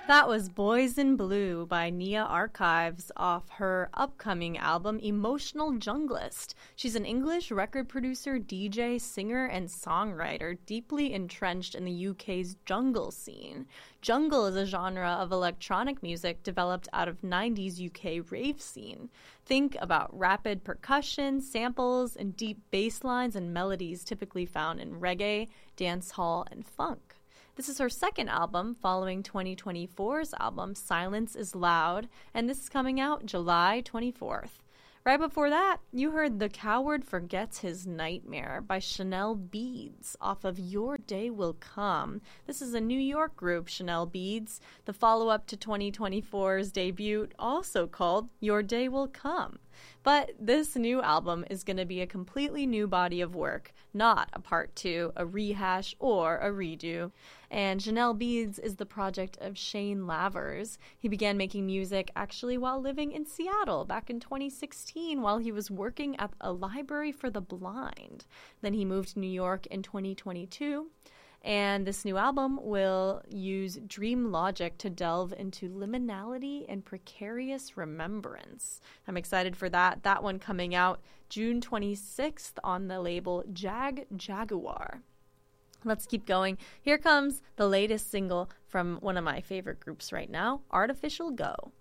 That was Boys in Blue by Nia Archives off her upcoming album Emotional Junglist. She's an English record producer, DJ, singer, and songwriter deeply entrenched in the UK's jungle scene. Jungle is a genre of electronic music developed out of 90s UK rave scene. Think about rapid percussion, samples, and deep bass lines and melodies typically found in reggae, dancehall, and funk. This is her second album, following 2024's album, Silence is Loud, and this is coming out July 24th. Right before that, you heard The Coward Forgets His Nightmare by Chanel Beads off of Your Day Will Come. This is a New York group, Chanel Beads, the follow-up to 2024's debut, also called Your Day Will Come. But this new album is going to be a completely new body of work, not a part two, a rehash, or a redo. And Chanel Beads is the project of Shane Lavers. He began making music actually while living in Seattle back in 2016 while he was working at a library for the blind. Then he moved to New York in 2022. And this new album will use dream logic to delve into liminality and precarious remembrance. I'm excited for that. That one coming out June 26th on the label Jaguar. Let's keep going. Here comes the latest single from one of my favorite groups right now, Artificial Go.